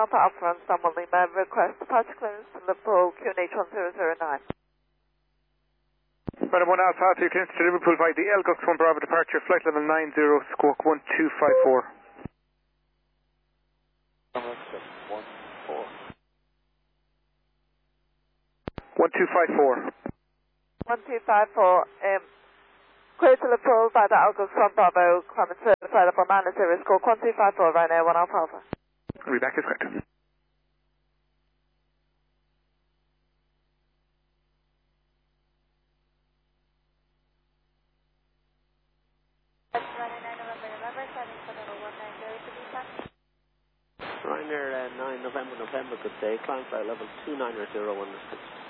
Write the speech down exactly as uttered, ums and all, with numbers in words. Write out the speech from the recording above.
Alpha Alpha from Stamford Lima. Request departure clearance to Liverpool Q N H one zero zero nine. Madam one Alpha Alpha, you clearance to Liverpool by the Elgux one Bravo departure, flight level nine zero, squawk one two five four. one two five four. one two five four, um, clear to Liverpool by the Elgux one Bravo, Clement certified up on nine zero, squawk one two five four, right now, one Alpha Alpha. Read back is correct. Ryanair uh, nine November November, good day, climb flight level two nine zero one.